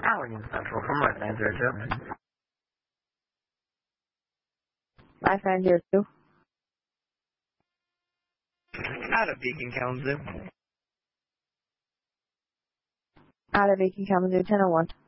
Allegheny Central from Red 902. 5902. Out of Beacon Kalamazoo. Out of Beacon Kalamazoo 1001.